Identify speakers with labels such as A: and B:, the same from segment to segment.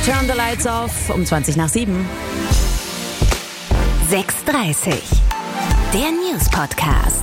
A: Turn the Lights Off um 7:20.
B: 6:30. Der News-Podcast.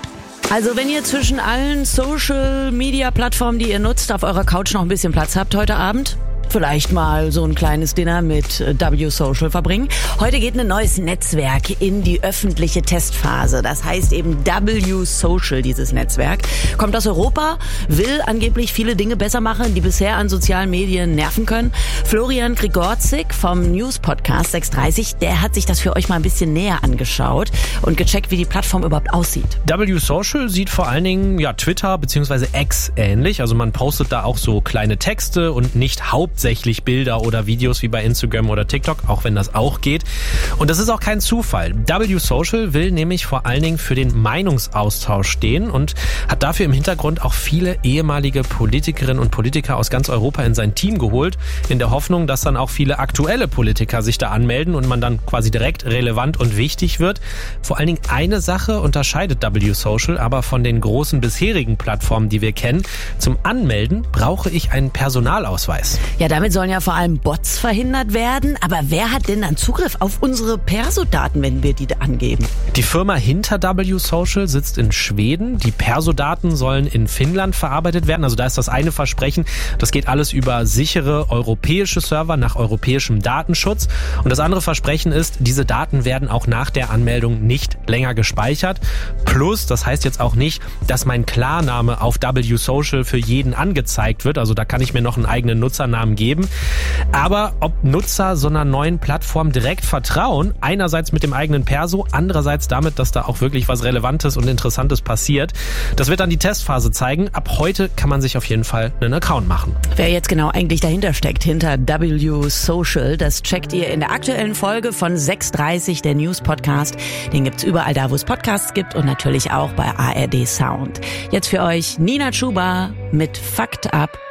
A: Also wenn ihr zwischen allen Social-Media-Plattformen, die ihr nutzt, auf eurer Couch noch ein bisschen Platz habt heute Abend, vielleicht mal so ein kleines Dinner mit W-Social verbringen. Heute geht ein neues Netzwerk in die öffentliche Testphase. Das heißt eben W-Social, dieses Netzwerk. Kommt aus Europa, will angeblich viele Dinge besser machen, die bisher an sozialen Medien nerven können. Florian Grigorczyk vom News-Podcast 6:30, der hat sich das für euch mal ein bisschen näher angeschaut und gecheckt, wie die Plattform überhaupt aussieht.
C: W-Social sieht vor allen Dingen Twitter bzw. X ähnlich. Also man postet da auch so kleine Texte und nicht hauptsächlich Bilder oder Videos wie bei Instagram oder TikTok, auch wenn das auch geht. Und das ist auch kein Zufall. W-Social will nämlich vor allen Dingen für den Meinungsaustausch stehen und hat dafür im Hintergrund auch viele ehemalige Politikerinnen und Politiker aus ganz Europa in sein Team geholt, in der Hoffnung, dass dann auch viele aktuelle Politiker sich da anmelden und man dann quasi direkt relevant und wichtig wird. Vor allen Dingen eine Sache unterscheidet W-Social aber von den großen bisherigen Plattformen, die wir kennen. Zum Anmelden brauche ich einen Personalausweis.
A: Ja, damit sollen ja vor allem Bots verhindert werden. Aber wer hat denn dann Zugriff auf unsere Perso-Daten, wenn wir die da angeben?
C: Die Firma hinter W-Social sitzt in Schweden. Die Perso-Daten sollen in Finnland verarbeitet werden. Also da ist das eine Versprechen. Das geht alles über sichere europäische Server nach europäischem Datenschutz. Und das andere Versprechen ist, diese Daten werden auch nach der Anmeldung nicht länger gespeichert. Plus, das heißt jetzt auch nicht, dass mein Klarname auf W-Social für jeden angezeigt wird. Also da kann ich mir noch einen eigenen Nutzernamen geben. Aber ob Nutzer so einer neuen Plattform direkt vertrauen, einerseits mit dem eigenen Perso, andererseits damit, dass da auch wirklich was Relevantes und Interessantes passiert, das wird dann die Testphase zeigen. Ab heute kann man sich auf jeden Fall einen Account machen.
A: Wer jetzt genau eigentlich dahinter steckt, hinter W-Social, das checkt ihr in der aktuellen Folge von 6:30, der News-Podcast. Den gibt's überall da, wo es Podcasts gibt und natürlich auch bei ARD Sound. Jetzt für euch Nina Chuba mit Fucked Up